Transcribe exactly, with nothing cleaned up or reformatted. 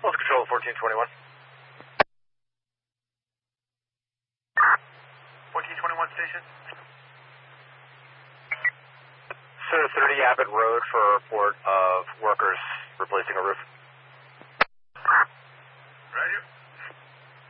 Let's control fourteen twenty-one. fourteen twenty-one station. Sir, thirty Abbott Road for a report of workers replacing a roof.